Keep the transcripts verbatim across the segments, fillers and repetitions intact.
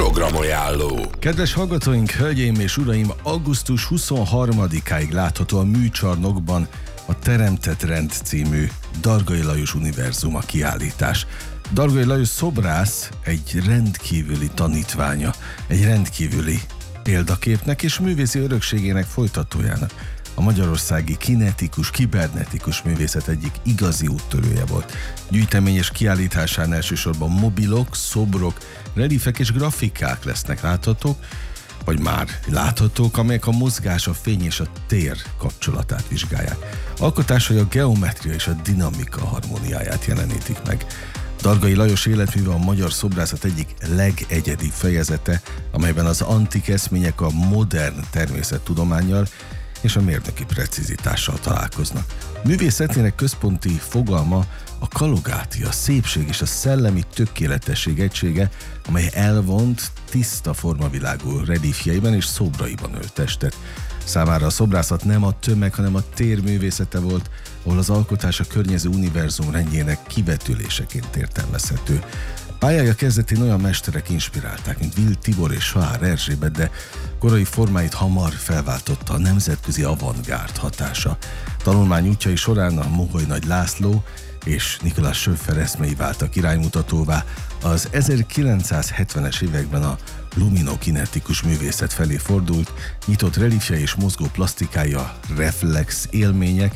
Programajánló. Kedves hallgatóink, hölgyeim és uraim, augusztus huszonharmadikáig látható a Műcsarnokban a Teremtett Rend című Dargai Lajos Univerzuma kiállítás. Dargai Lajos szobrász egy rendkívüli tanítványa, egy rendkívüli példaképnek és művészi örökségének folytatójának. A magyarországi kinetikus, kibernetikus művészet egyik igazi úttörője volt. Gyűjteményes kiállításán elsősorban mobilok, szobrok, reliefek és grafikák lesznek láthatók, vagy már láthatók, amelyek a mozgás, a fény és a tér kapcsolatát vizsgálják. Alkotásai a geometria és a dinamika harmóniáját jelenítik meg. Dargai Lajos életműve a magyar szobrászat egyik legegyedibb fejezete, amelyben az antik eszmények a modern természettudománnyal és a mérnöki precizitással találkoznak. Művészetének központi fogalma a kalogátia, a szépség és a szellemi tökéletesség egysége, amely elvont, tiszta formavilágú reliefjeiben és szobraiban ölt testet. Számára a szobrászat nem a tömeg, hanem a tér művészete volt, ahol az alkotás a környező univerzum rendjének kivetüléseként értelmezhető. Pályája kezdetén olyan mesterek inspirálták, mint Will Tibor és Sohár Erzsébet, de korai formáit hamar felváltotta a nemzetközi avantgárd hatása. Tanulmány útjai során a Moholy Nagy László és Nikolás Schöffer eszmei váltak iránymutatóvá, az ezerkilencszázhetvenes években a luminokinetikus művészet felé fordult, nyitott reliefje és mozgó plastikája, reflex élmények,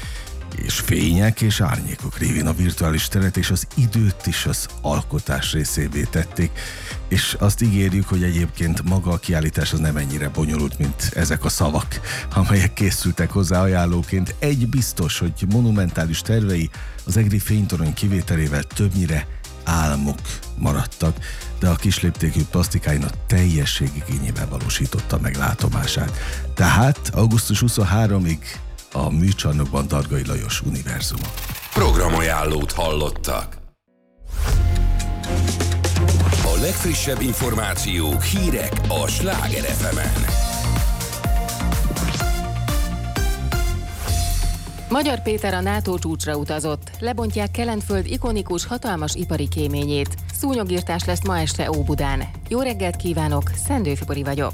és fények és árnyékok révén a virtuális teret és az időt is az alkotás részévé tették, és azt ígérjük, hogy egyébként maga a kiállítás az nem ennyire bonyolult, mint ezek a szavak, amelyek készültek hozzá ajánlóként. Egy biztos, hogy monumentális tervei az egri fénytorony kivételével többnyire álmok maradtak, de a kisléptékű plastikáin a teljesség igényével valósította meg látomását. Tehát augusztus huszonharmadikáig a Műcsarnokban Dargai Lajos Univerzuma. Programajánlót hallottak. A legfrissebb információk, hírek a Sláger ef emen. Magyar Péter a NATO csúcsra utazott. Lebontják Kelenföld ikonikus, hatalmas ipari kéményét. Szúnyogirtás lesz ma este Óbudán. Jó reggelt kívánok, Szendő Fibori vagyok.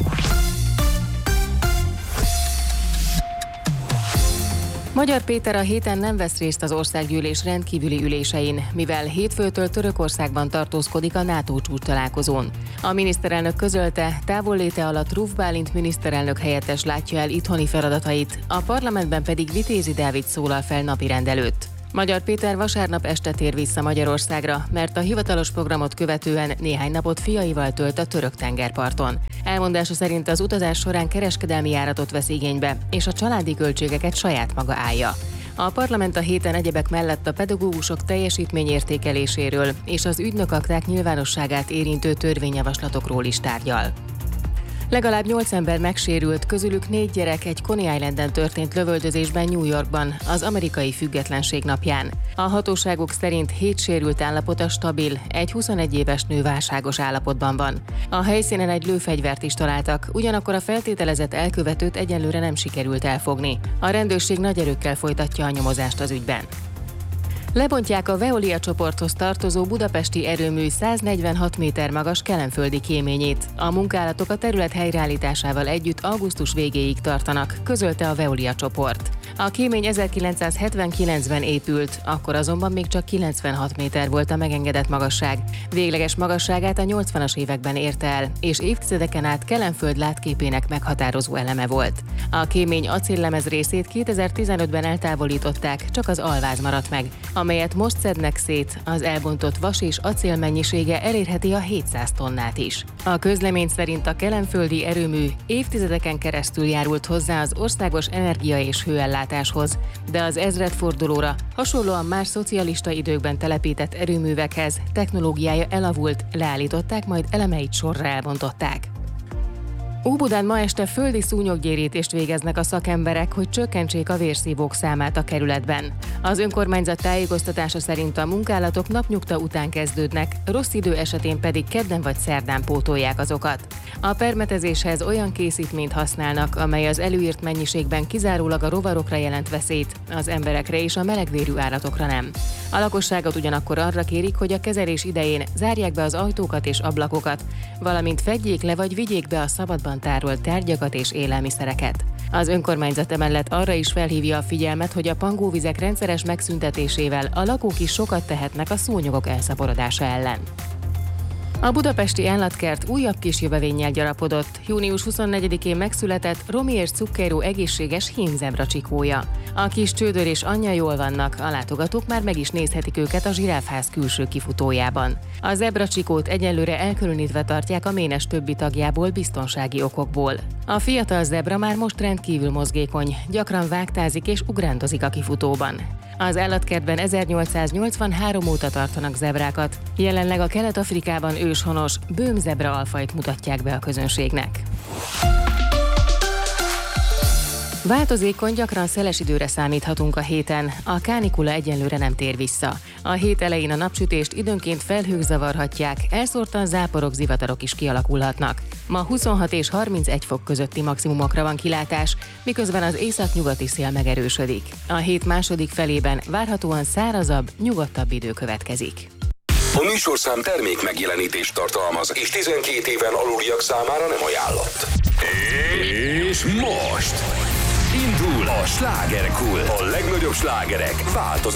Magyar Péter a héten nem vesz részt az országgyűlés rendkívüli ülésein, mivel hétfőtől Törökországban tartózkodik a NATO csúcs találkozón. A miniszterelnök közölte, távolléte alatt Ruf Bálint miniszterelnök helyettes látja el itthoni feladatait, a parlamentben pedig Vitézi Dávid szólal fel napirend előtt. Magyar Péter vasárnap este tér vissza Magyarországra, mert a hivatalos programot követően néhány napot fiaival tölt a török tengerparton. Elmondása szerint az utazás során kereskedelmi járatot vesz igénybe, és a családi költségeket saját maga állja. A parlament a héten egyebek mellett a pedagógusok teljesítményértékeléséről és az ügynökakták nyilvánosságát érintő törvényjavaslatokról is tárgyal. Legalább nyolc ember megsérült, közülük négy gyerek egy Coney Islanden történt lövöldözésben New Yorkban, az amerikai függetlenség napján. A hatóságok szerint hét sérült állapota stabil, egy huszonegy éves nő válságos állapotban van. A helyszínen egy lőfegyvert is találtak, ugyanakkor a feltételezett elkövetőt egyelőre nem sikerült elfogni. A rendőrség nagy erőkkel folytatja a nyomozást az ügyben. Lebontják a Veolia csoporthoz tartozó budapesti erőmű száznegyvenhat méter magas kelenföldi kéményét. A munkálatok a terület helyreállításával együtt augusztus végéig tartanak, közölte a Veolia csoport. A kémény ezerkilencszázhetvenkilencben épült, akkor azonban még csak kilencvenhat méter volt a megengedett magasság. Végleges magasságát a nyolcvanas években érte el, és évtizedeken át Kelenföld látképének meghatározó eleme volt. A kémény acéllemez részét kétezer-tizenötben eltávolították, csak az alváz maradt meg, amelyet most szednek szét, az elbontott vas és acél mennyisége elérheti a hétszáz tonnát is. A közlemény szerint a kelenföldi erőmű évtizedeken keresztül járult hozzá az országos energia és hőellátáshoz, de az ezredfordulóra hasonlóan más szocialista időkben telepített erőművekhez technológiája elavult, leállították, majd elemeit sorra elbontották. Óbudán ma este földi szúnyoggyérítést végeznek a szakemberek, hogy csökkentsék a vérszívók számát a kerületben. Az önkormányzat tájékoztatása szerint a munkálatok napnyugta után kezdődnek, rossz idő esetén pedig kedden vagy szerdán pótolják azokat. A permetezéshez olyan készítményt használnak, amely az előírt mennyiségben kizárólag a rovarokra jelent veszélyt, az emberekre és a melegvérű állatokra nem. A lakosságot ugyanakkor arra kérik, hogy a kezelés idején zárják be az ajtókat és ablakokat, valamint fedjék le vagy vigyék be a szabadban tárolt tárgyakat és élelmiszereket. Az önkormányzat emellett arra is felhívja a figyelmet, hogy a pangóvizek rendszeres megszüntetésével a lakók is sokat tehetnek a szúnyogok elszaporodása ellen. A budapesti állatkert újabb kis jövevénnyel gyarapodott. június huszonnegyedikén megszületett Romier Zucchero egészséges hímzebra csikója. A kis csődör és anyja jól vannak, a látogatók már meg is nézhetik őket a zsiráfház külső kifutójában. A zebracsikót egyelőre elkülönítve tartják a ménes többi tagjából biztonsági okokból. A fiatal zebra már most rendkívül mozgékony, gyakran vágtázik és ugrándozik a kifutóban. Az állatkertben ezernyolcszáznyolcvanhárom óta tartanak zebrákat. Jelenleg a Kelet-Afrikában őshonos böhmzebra alfajt mutatják be a közönségnek. Változékony, gyakran szeles időre számíthatunk a héten. A kánikula egyenlőre nem tér vissza. A hét elején a napsütést időnként felhők zavarhatják, elszórtan záporok, zivatarok is kialakulhatnak. Ma huszonhat és harmincegy fok közötti maximumokra van kilátás, miközben az északnyugati szél megerősödik. A hét második felében várhatóan szárazabb, nyugodtabb idő következik. A műsorszám termék megjelenítést tartalmaz, és tizenkét éven aluliak számára nem ajánlott. És most indul a slágerkult. A legnagyobb slágerek változatlanul.